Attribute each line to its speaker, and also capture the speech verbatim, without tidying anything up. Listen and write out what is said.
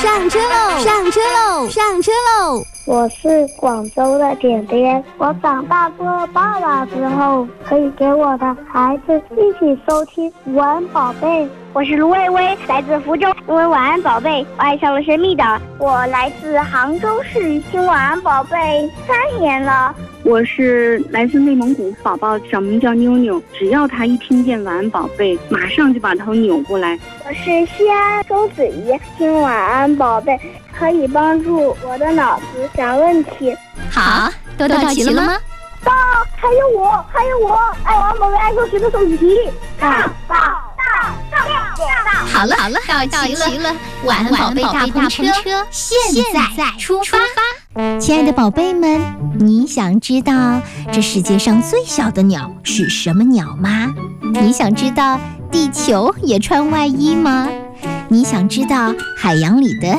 Speaker 1: 上车喽！上车喽！上车喽！
Speaker 2: 我是广州的点点，我长大做爸爸之后，可以给我的孩子一起收听晚安宝贝。
Speaker 3: 我是卢薇薇，来自福州，因为晚安宝贝，我爱上了神秘的。
Speaker 4: 我来自杭州市，听晚安宝贝三年了。
Speaker 5: 我是来自内蒙古，宝宝小名叫妞妞，只要他一听见晚安宝贝，马上就把头扭过来。
Speaker 4: 我是西安周子怡，听晚安宝贝可以帮助我的脑子想问题。
Speaker 1: 好，都到齐了吗？
Speaker 4: 到，还有我，还有我，爱晚安宝贝爱数学的宋子琪。到到到到到。
Speaker 1: 好了好了，到齐了。晚安宝贝大篷车现在出发。亲爱的宝贝们，你想知道这世界上最小的鸟是什么鸟吗？你想知道地球也穿外衣吗？你想知道海洋里的